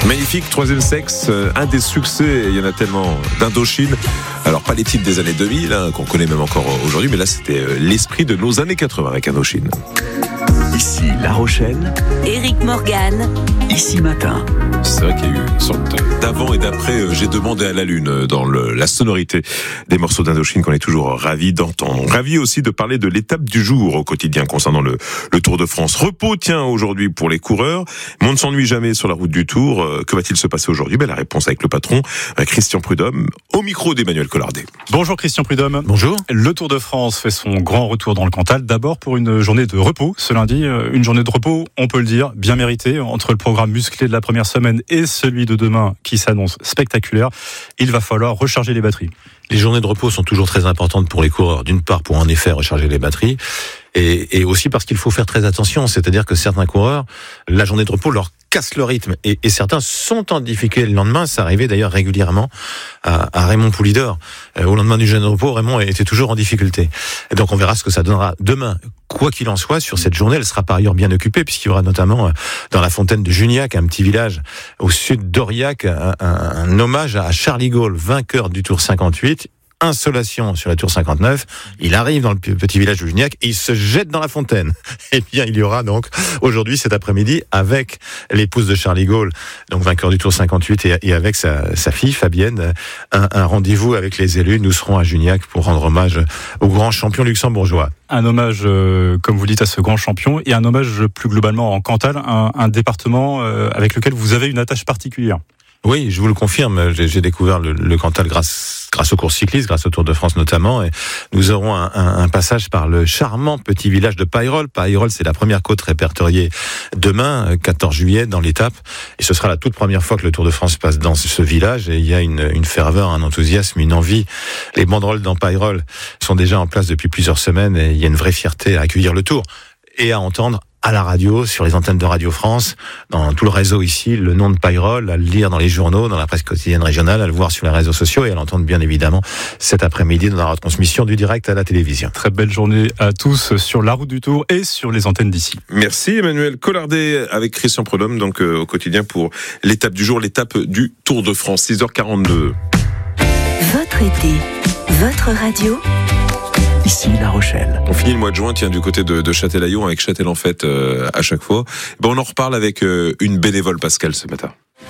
Magnifique, Troisième Sexe, un des succès, il y en a tellement, d'Indochine. Alors pas les titres des années 2000, qu'on connaît même encore aujourd'hui, mais là c'était l'esprit de nos années 80 avec Indochine. Ici La Rochelle, Éric Morgan, Ici Matin. C'est vrai qu'il y a eu une sorte d'avant et d'après J'ai demandé à la lune dans la sonorité des morceaux d'Indochine qu'on est toujours ravis d'entendre. Ravis aussi de parler de l'étape du jour au quotidien concernant le Tour de France. Repos, tiens, aujourd'hui pour les coureurs, mais on ne s'ennuie jamais sur la route du Tour. Que va-t-il se passer aujourd'hui? La réponse avec le patron, Christian Prudhomme, au micro d'Emmanuel Collardet. Bonjour Christian Prudhomme. Bonjour. Le Tour de France fait son grand retour dans le Cantal, d'abord pour une journée de repos ce lundi. Une journée de repos, on peut le dire, bien méritée. Entre le programme musclé de la première semaine et celui de demain qui s'annonce spectaculaire, il va falloir recharger les batteries. Les journées de repos sont toujours très importantes pour les coureurs. D'une part, pour en effet recharger les batteries, et aussi parce qu'il faut faire très attention. C'est-à-dire que certains coureurs, la journée de repos leur casse le rythme, et certains sont en difficulté le lendemain. Ça arrivait d'ailleurs régulièrement à Raymond Poulidor. Au lendemain du journée de repos, Raymond était toujours en difficulté. Et donc on verra ce que ça donnera demain. Quoi qu'il en soit, sur cette journée, elle sera par ailleurs bien occupée, puisqu'il y aura notamment dans la fontaine de Juniac, un petit village au sud d'Aurillac, un hommage à Charlie Gaulle, vainqueur du Tour 58. Insolation sur la Tour 59, il arrive dans le petit village de Juniac et il se jette dans la fontaine. Eh bien, il y aura donc aujourd'hui, cet après-midi, avec l'épouse de Charlie Gaulle, donc vainqueur du Tour 58, et avec sa fille Fabienne, un rendez-vous avec les élus. Nous serons à Juniac pour rendre hommage au grand champion luxembourgeois. Un hommage, comme vous dites, à ce grand champion, et un hommage plus globalement en Cantal, un département avec lequel vous avez une attache particulière. Oui, je vous le confirme. J'ai découvert le Cantal grâce aux courses cyclistes, grâce au Tour de France notamment. Et nous aurons un passage par le charmant petit village de Paillerolle. Paillerolle, c'est la première côte répertoriée demain, 14 juillet, dans l'étape. Et ce sera la toute première fois que le Tour de France passe dans ce village. Et il y a une ferveur, un enthousiasme, une envie. Les banderoles dans Paillerolle sont déjà en place depuis plusieurs semaines. Et il y a une vraie fierté à accueillir le Tour et à entendre à la radio, sur les antennes de Radio France, dans tout le réseau ici, le nom de Paillerolle, à le lire dans les journaux, dans la presse quotidienne régionale, à le voir sur les réseaux sociaux et à l'entendre bien évidemment cet après-midi dans la retransmission du direct à la télévision. Très belle journée à tous sur la route du Tour et sur les antennes d'ici. Merci Emmanuel Collardet avec Christian Prudhomme, donc au quotidien pour l'étape du jour, l'étape du Tour de France, 6h42. votre été, votre radio. Ici La Rochelle. On finit le mois de juin, tiens, du côté de Châtelaillon avec Châtel en fête à chaque fois. On en reparle avec une bénévole, Pascal, ce matin.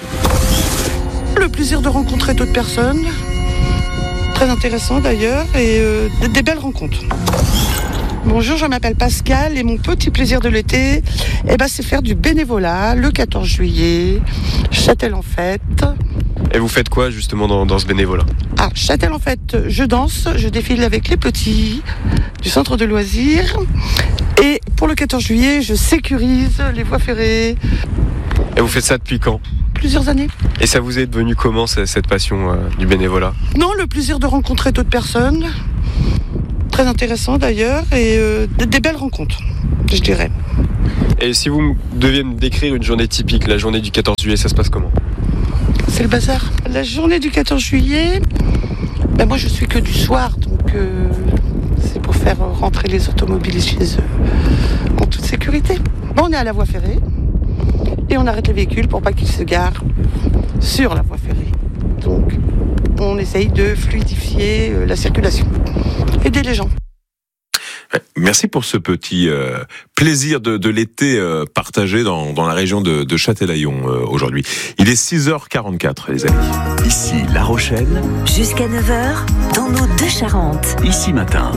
Le plaisir de rencontrer d'autres personnes, très intéressant d'ailleurs, et des belles rencontres. Bonjour, je m'appelle Pascal et mon petit plaisir de l'été, c'est faire du bénévolat le 14 juillet, Châtel en fête. Et vous faites quoi justement dans ce bénévolat? Châtel en fête, je danse, je défile avec les petits du centre de loisirs. Et pour le 14 juillet, je sécurise les voies ferrées. Et vous faites ça depuis quand? Plusieurs années. Et ça vous est devenu comment cette passion du bénévolat? Non, le plaisir de rencontrer d'autres personnes, très intéressant d'ailleurs, et des belles rencontres, je dirais. Et si vous deviez me décrire une journée typique, la journée du 14 juillet, ça se passe comment? C'est le bazar. La journée du 14 juillet, moi je suis que du soir, donc c'est pour faire rentrer les automobilistes chez eux en toute sécurité. On est à la voie ferrée et on arrête les véhicules pour pas qu'ils se garent sur la voie ferrée. Donc on essaye de fluidifier la circulation, aider les gens. Merci pour ce petit plaisir de l'été partagé dans la région de Châtelaillon aujourd'hui. Il est 6h44, les amis. Ici La Rochelle. Jusqu'à 9h, dans nos deux Charentes. Ici Matin.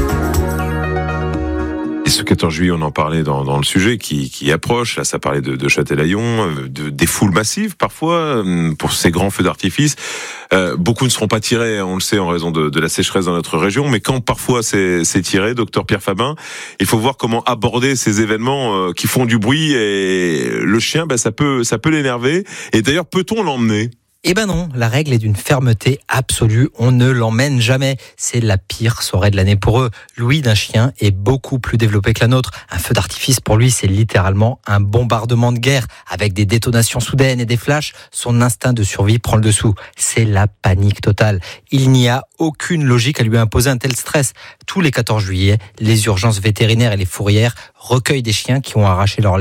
Et ce 14 juillet, on en parlait dans le sujet qui approche. Là, ça parlait de Châtelaillon, des foules massives parfois pour ces grands feux d'artifice. Beaucoup ne seront pas tirés, on le sait, en raison de la sécheresse dans notre région. Mais quand parfois c'est tiré, docteur Pierre Fabin, il faut voir comment aborder ces événements qui font du bruit. Et le chien, ça peut l'énerver. Et d'ailleurs, peut-on l'emmener ? Eh ben non, la règle est d'une fermeté absolue, on ne l'emmène jamais. C'est la pire soirée de l'année pour eux. L'ouïe d'un chien est beaucoup plus développée que la nôtre. Un feu d'artifice pour lui, c'est littéralement un bombardement de guerre. Avec des détonations soudaines et des flashs, son instinct de survie prend le dessous. C'est la panique totale. Il n'y a aucune logique à lui imposer un tel stress. Tous les 14 juillet, les urgences vétérinaires et les fourrières recueillent des chiens qui ont arraché leur laisse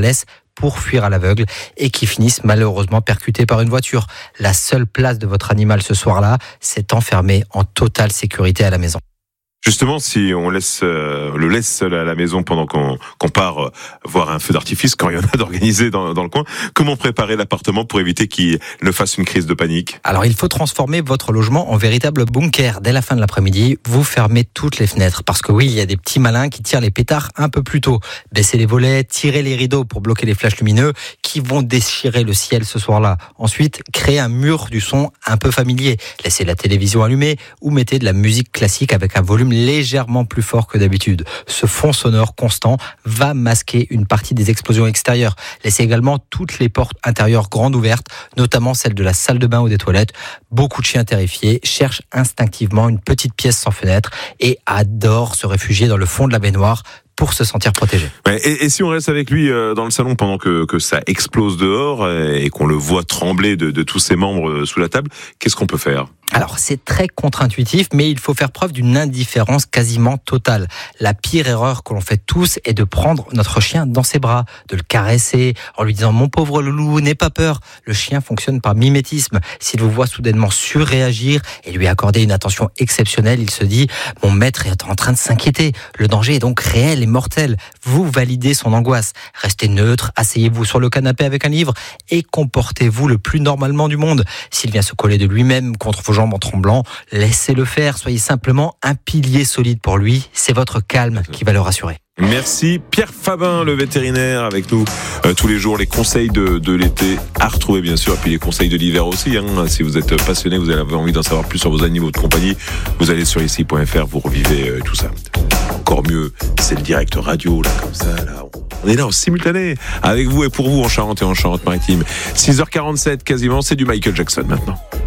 pour fuir à l'aveugle et qui finissent malheureusement percutés par une voiture. La seule place de votre animal ce soir-là, c'est enfermé en totale sécurité à la maison. Justement, si on le laisse seul à la maison pendant qu'on part voir un feu d'artifice, quand il y en a d'organisé dans le coin, comment préparer l'appartement pour éviter qu'il ne fasse une crise de panique ? Alors il faut transformer votre logement en véritable bunker. Dès la fin de l'après-midi, vous fermez toutes les fenêtres. Parce que oui, il y a des petits malins qui tirent les pétards un peu plus tôt. Baissez les volets, tirez les rideaux pour bloquer les flashs lumineux qui vont déchirer le ciel ce soir-là. Ensuite, créez un mur du son un peu familier. Laissez la télévision allumée ou mettez de la musique classique avec un volume légèrement plus fort que d'habitude. Ce fond sonore constant va masquer une partie des explosions extérieures. Laissez également toutes les portes intérieures grandes ouvertes, notamment celle de la salle de bain ou des toilettes. Beaucoup de chiens terrifiés cherchent instinctivement une petite pièce sans fenêtre et adorent se réfugier dans le fond de la baignoire pour se sentir protégé. Et si on reste avec lui dans le salon pendant que ça explose dehors et qu'on le voit trembler de tous ses membres sous la table, qu'est-ce qu'on peut faire ? Alors, c'est très contre-intuitif, mais il faut faire preuve d'une indifférence quasiment totale. La pire erreur que l'on fait tous est de prendre notre chien dans ses bras, de le caresser, en lui disant « Mon pauvre loulou, n'aie pas peur ». Le chien fonctionne par mimétisme. S'il vous voit soudainement surréagir et lui accorder une attention exceptionnelle, il se dit « Mon maître est en train de s'inquiéter. Le danger est donc réel et mortel ». Vous validez son angoisse. Restez neutre, asseyez-vous sur le canapé avec un livre et comportez-vous le plus normalement du monde. S'il vient se coller de lui-même contre vos jambes en tremblant, laissez-le faire, soyez simplement un pilier solide pour lui, c'est votre calme qui va le rassurer. Merci Pierre Fabin, le vétérinaire, avec nous tous les jours. Les conseils de l'été à retrouver bien sûr, et puis les conseils de l'hiver aussi. Si vous êtes passionné, vous avez envie d'en savoir plus sur vos animaux de compagnie, vous allez sur ici.fr, vous revivez tout ça. Encore mieux, c'est le direct radio, là, comme ça, là. On est là en simultané, avec vous et pour vous en Charente et en Charente-Maritime. 6h47 quasiment, c'est du Michael Jackson maintenant.